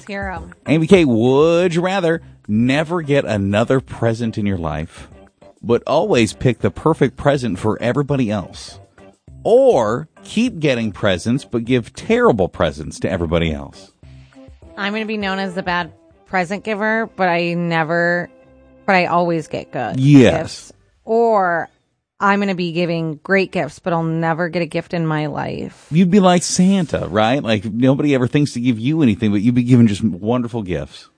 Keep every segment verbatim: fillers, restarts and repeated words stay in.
hear them. Amy K, would you rather never get another present in your life, but always pick the perfect present for everybody else? Or keep getting presents, but give terrible presents to everybody else? I'm going to be known as the bad present giver, but I never, but I always get good Yes. gifts. Or I'm going to be giving great gifts, but I'll never get a gift in my life. You'd be like Santa, right? Like nobody ever thinks to give you anything, but you'd be given just wonderful gifts.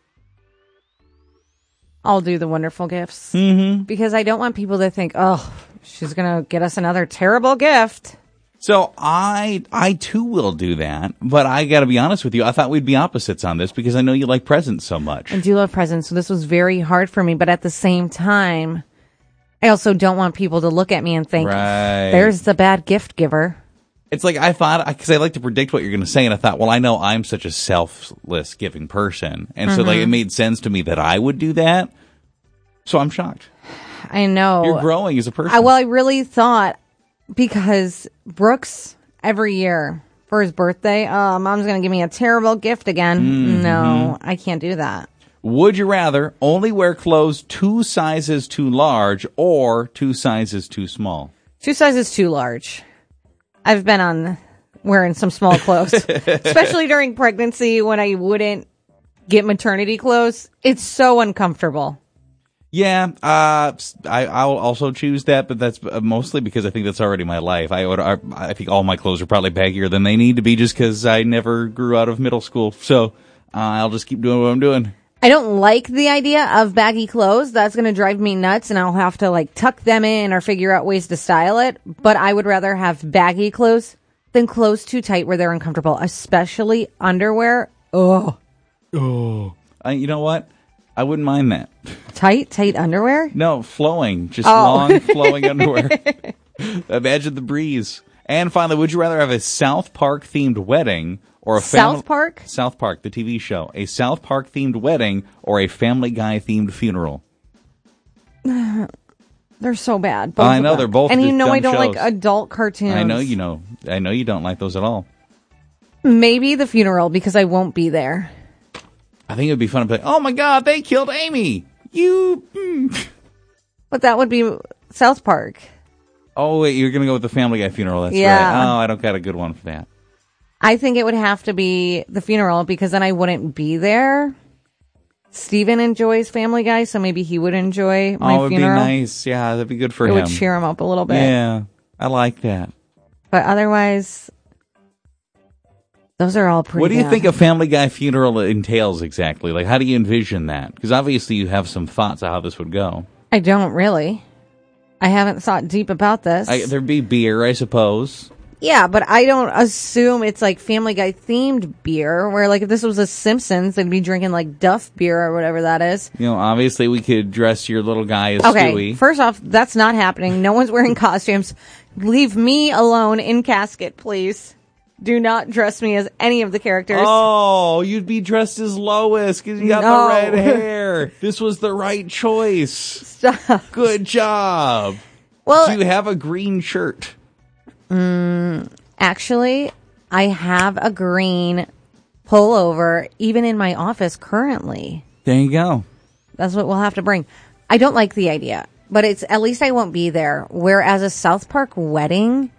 I'll do the wonderful gifts. Mm-hmm. Because I don't want people to think, oh, she's going to get us another terrible gift. So I, I too will do that, but I got to be honest with you. I thought we'd be opposites on this because I know you like presents so much. I do love presents, so this was very hard for me. But at the same time, I also don't want people to look at me and think, right. There's the bad gift giver. It's like I thought, because I like to predict what you're going to say, and I thought, well, I know I'm such a selfless giving person, and mm-hmm. so like it made sense to me that I would do that. So I'm shocked. I know. You're growing as a person. I, well, I really thought, because Brooks, every year for his birthday, oh, Mom's going to give me a terrible gift again. Mm-hmm. No, I can't do that. Would you rather only wear clothes two sizes too large or two sizes too small? Two sizes too large. I've been on wearing some small clothes, especially during pregnancy when I wouldn't get maternity clothes. It's so uncomfortable. Yeah, uh, I, I'll also choose that, but that's mostly because I think that's already my life. I would, I think all my clothes are probably baggier than they need to be just because I never grew out of middle school. So uh, I'll just keep doing what I'm doing. I don't like the idea of baggy clothes. That's going to drive me nuts, and I'll have to like tuck them in or figure out ways to style it. But I would rather have baggy clothes than clothes too tight where they're uncomfortable, especially underwear. Oh, oh, uh, you know what? I wouldn't mind that. Tight, tight underwear? No, flowing, just oh. long flowing underwear. Imagine the breeze. And finally, would you rather have a South Park themed wedding? Or a South fam- Park? South Park, the T V show. A South Park themed wedding or a Family Guy themed funeral. They're so bad. Both I know, they're both And you know I don't shows. like adult cartoons. I know you know. I know you don't like those at all. Maybe the funeral because I won't be there. I think it would be fun to be like, oh my God, they killed Amy. You. Mm. But that would be South Park. Oh, wait, you're going to go with the Family Guy funeral. That's yeah. right. Oh, I don't got a good one for that. I think it would have to be the funeral because then I wouldn't be there. Steven enjoys Family Guy, so maybe he would enjoy my oh, it'd funeral. Be nice. Yeah, that'd be good for it him. It would cheer him up a little bit. Yeah, I like that. But otherwise, those are all pretty What do you bad. think a Family Guy funeral entails exactly? Like, how do you envision that? Because obviously you have some thoughts of how this would go. I don't really. I haven't thought deep about this. I, there'd be beer, I suppose. Yeah, but I don't assume it's like Family Guy themed beer, where like if this was a Simpsons, they'd be drinking like Duff beer or whatever that is. You know, obviously we could dress your little guy as okay, Stewie. First off, that's not happening. No one's wearing costumes. Leave me alone in casket, please. Do not dress me as any of the characters. Oh, you'd be dressed as Lois because you got no. the red hair. This was the right choice. Stop. Good job. Well, do you have a green shirt? Mm, actually, I have a green pullover even in my office currently. There you go. That's what we'll have to bring. I don't like the idea, but it's at least I won't be there. Whereas a South Park wedding,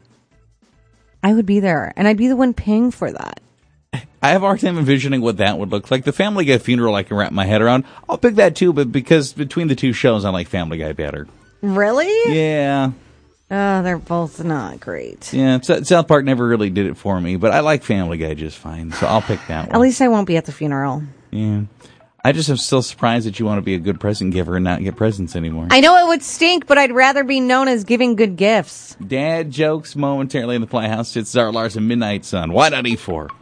I would be there, and I'd be the one paying for that. I have a hard time envisioning what that would look like. The Family Guy funeral I can wrap my head around. I'll pick that too, but because between the two shows, I like Family Guy better. Really? Yeah. Oh, they're both not great. Yeah, South Park never really did it for me, but I like Family Guy just fine, so I'll pick that one. At least I won't be at the funeral. Yeah. I just am still surprised that you want to be a good present giver and not get presents anymore. I know it would stink, but I'd rather be known as giving good gifts. Dad jokes momentarily in the Playhouse. It's Zara Larson, Midnight Sun. Why not E four?